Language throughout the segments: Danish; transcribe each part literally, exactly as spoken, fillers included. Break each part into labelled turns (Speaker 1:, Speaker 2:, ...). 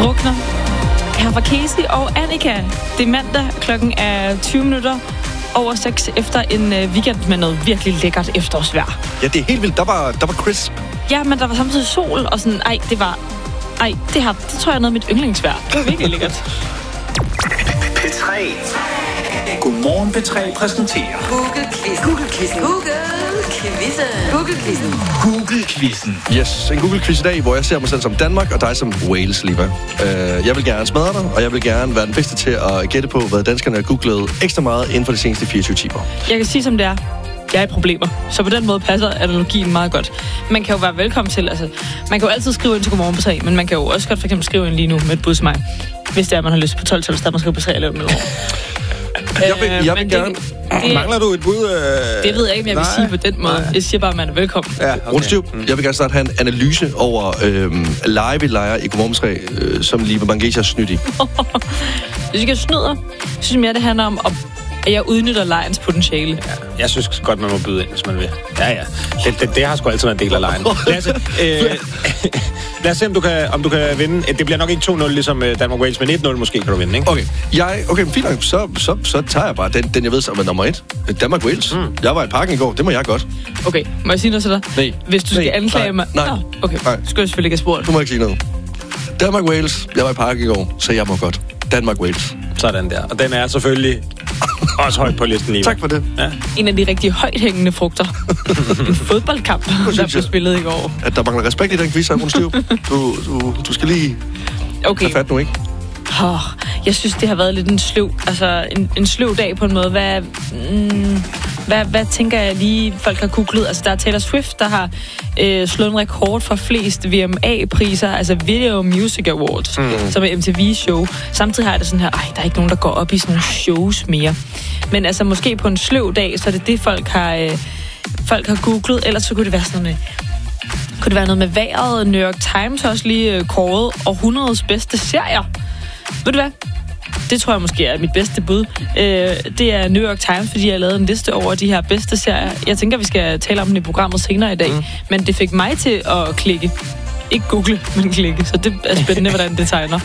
Speaker 1: drukner. Her var Casey og Annika. Det er mandag, klokken er tyve minutter over seks efter en øh, weekend med noget virkelig lækkert efterårsvejr.
Speaker 2: Ja, det er helt vildt. Der var, der var crisp.
Speaker 1: Ja, men der var samtidig sol, og sådan, ej, det var... Ej, det her, det tror jeg er noget af mit yndlingsvejr. Det var virkelig lækkert.
Speaker 3: P tre. Godmorgen P tre præsenterer
Speaker 4: Google-quizzen. Google-quizzen. Google-quizzen. Google-quizzen.
Speaker 3: Google-quizzen.
Speaker 2: Yes, en Google-quiz i dag, hvor jeg ser mig selv som Danmark, og dig som Wales, Liva. Uh, jeg vil gerne smadre dig, og jeg vil gerne være den bedste til at gætte på, hvad danskerne har googlet ekstra meget inden for de seneste fireogtyve timer.
Speaker 1: Jeg kan sige, som det er. Jeg er i problemer. Så på den måde passer analogien meget godt. Man kan jo være velkommen til, altså... Man kan jo altid skrive ind til Godmorgen P tre, men man kan jo også godt for eksempel skrive ind lige nu med et bud til mig. Hvis det er, man har lyst på tolv-tolv, så man skriver P tre og lave det med
Speaker 2: Jeg vil, jeg vil
Speaker 1: men
Speaker 2: gerne...
Speaker 1: Det, det,
Speaker 5: Mangler du et bud? Øh...
Speaker 1: det ved jeg ikke, om jeg vil
Speaker 5: Nej.
Speaker 1: sige på den måde.
Speaker 5: Nej.
Speaker 1: Jeg siger bare, at man er velkommen.
Speaker 5: Ja, okay.
Speaker 2: Rundstyv, jeg vil gerne snart have en analyse over øhm, lege vi leger i Godmorgen P tre, øh, som Liva Bangesia har snydt i.
Speaker 1: Hvis jeg snyder, så synes jeg mere, det handler om, at jeg udnytter lejens potentiale.
Speaker 5: Ja, jeg synes godt, man må byde ind, hvis man vil. Ja, ja. Det, det, det har sgu altid været en del af lejen. Lasse, øh, lad os se, om du kan, om du kan vinde. Det bliver nok ikke to nul, ligesom Danmark-Wales, men et nul måske kan du vinde, ikke?
Speaker 2: Okay, jeg, okay fint nok. Så, så, så tager jeg bare den, den jeg ved som er nummer et. Danmark-Wales. Mm. Jeg var i parken i går, det må jeg godt.
Speaker 1: Okay, må jeg sige noget til dig?
Speaker 2: Nej.
Speaker 1: Hvis du skal
Speaker 2: Nej.
Speaker 1: anklage mig...
Speaker 2: Nej.
Speaker 1: Nå, okay,
Speaker 2: Nej.
Speaker 1: så skal jeg selvfølgelig ikke have spurgt.
Speaker 2: Du må ikke sige noget. Danmark-Wales. Jeg var i parken i går, så jeg må godt. Danmark-Wales.
Speaker 5: Sådan der. Og den er selvfølgelig også højt på listen lige.
Speaker 2: Tak for det.
Speaker 5: Ja.
Speaker 1: En af de rigtig højt hængende frugter. En fodboldkamp, der blev spillet i går.
Speaker 2: At der mangler respekt i den quiz, her, Rundstyv. Du, du, du skal lige
Speaker 1: Okay.
Speaker 2: have fat nu, ikke?
Speaker 1: Oh, jeg synes, det har været lidt en sløv, altså en, en sløv dag på en måde. Hvad, mm, hvad, hvad tænker jeg lige, folk har googlet? Altså, der er Taylor Swift, der har øh, slået en rekord for flest V M A-priser, altså Video Music Awards, mm. som er M T V-show. Samtidig har jeg det sådan her, ej, der er ikke nogen, der går op i sådan nogle shows mere. Men altså, måske på en sløv dag, så er det det, folk har, øh, folk har googlet. Ellers så kunne det være sådan noget med... Kunne det være noget med vejret? New York Times har også lige øh, kåret århundredets bedste serier. Ved du hvad? Det tror jeg måske er mit bedste bud. Øh, det er New York Times, fordi jeg har lavet en liste over de her bedste serier. Jeg tænker, vi skal tale om den i programmet senere i dag. Mm. Men det fik mig til at klikke. Ikke google, men klikke. Så det er spændende, hvordan det tegner.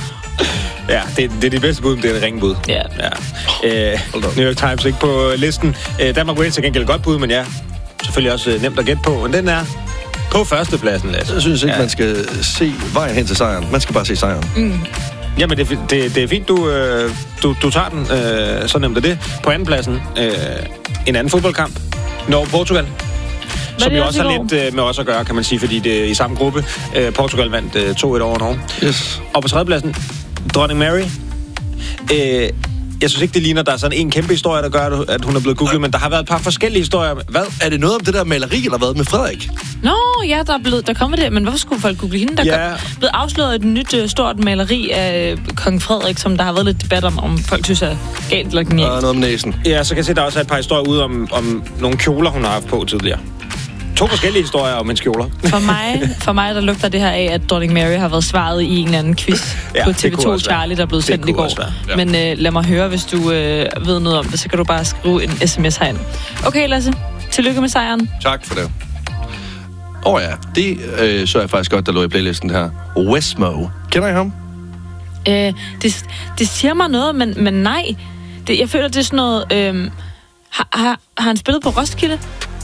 Speaker 5: Ja, det, det er det bedste bud, men det er et ringbud.
Speaker 1: Ja.
Speaker 5: Ja. Øh, New York Times ikke på listen. Øh, Danmark-Wales er gengæld godt bud, men ja, selvfølgelig også øh, nemt at gætte på. Men den er på førstepladsen, Lasse.
Speaker 2: Jeg synes ikke,
Speaker 5: ja.
Speaker 2: man skal se vejen hen til sejren. Man skal bare se sejren.
Speaker 1: Mm.
Speaker 5: Jamen, det, det, det er fint, du, øh, du, du tager den. Øh, så nemt er det. På andenpladsen, øh, en anden fodboldkamp. Norge-Portugal. Som jo også har lidt øh, med os at gøre, kan man sige, fordi det er i samme gruppe. Øh, Portugal vandt øh, to et over Norge.
Speaker 2: Yes.
Speaker 5: Og på tredjepladsen, Dronning Mary. Øh, jeg synes ikke, det ligner, der er sådan en kæmpe historie, der gør, at hun er blevet googlet, men der har været et par forskellige historier. Hvad?
Speaker 2: Er det noget om det der maleri, eller hvad, med Frederik?
Speaker 1: Nå, ja, der er, blevet, der kommer det. Men hvorfor skulle folk google hende? Der
Speaker 5: Ja.
Speaker 1: er blevet afsløret et nyt uh, stort maleri af kong Frederik, som der har været lidt debat om, om folk synes er galt eller genialt.
Speaker 2: Og noget om næsen.
Speaker 5: Ja, så kan jeg se, der også er et par historier ude om, om nogle kjoler, hun har haft på tidligere. To forskellige historier om hendes kjoler.
Speaker 1: For mig, for mig, der lugter det her af, at Dronning Mary har været svaret i en eller anden quiz
Speaker 5: Ja,
Speaker 1: på
Speaker 5: det
Speaker 1: T V
Speaker 5: kunne
Speaker 1: to
Speaker 5: også være.
Speaker 1: Charlie, der er blevet
Speaker 5: Det
Speaker 1: sendt i
Speaker 5: kunne
Speaker 1: går.
Speaker 5: også være,
Speaker 2: ja.
Speaker 1: Men øh, lad mig høre, hvis du øh, ved noget om det, så kan du bare skrive en sms herind. Okay, Lasse. Tillykke med sejren.
Speaker 2: Tak for det. Åh oh ja, det øh, så jeg faktisk godt, der lå i playlisten her. Westmo. Kender I ham?
Speaker 1: Øh, det, det siger mig noget, men, men nej. Det, jeg føler, det er sådan noget... Øh, har, har, har han spillet på Roskilde?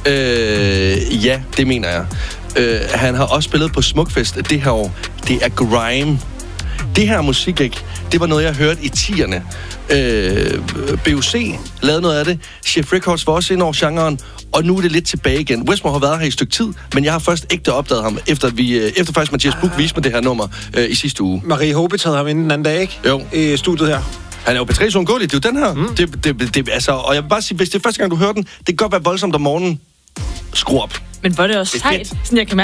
Speaker 2: Øh, ja, det mener jeg. Øh, han har også spillet på Smukfest det her år. Det er grime. Det her musik, ikke? Det var noget, jeg hørte i tierne. Øh, B O C lavede noget af det. Chef Records var også ind over genren. Og nu er det lidt tilbage igen. Westmo har været her i et stykke tid, men jeg har først ægte opdaget ham, efter, vi, efter faktisk Mathias Buch viste mig det her nummer øh, i sidste uge.
Speaker 5: Marie Hobit havde ham inden den anden dag, ikke?
Speaker 2: Jo.
Speaker 5: I studiet her.
Speaker 2: Han er jo P tre's uundgåeligt, det er jo den her. Mm. Det, det, det, altså, og jeg vil bare sige, hvis det er første gang, du hører den, det kan godt være voldsomt om morgenen. Skru op.
Speaker 1: Men hvor er det også
Speaker 2: Det er
Speaker 1: sejt.
Speaker 2: fedt.
Speaker 1: Sådan, jeg kan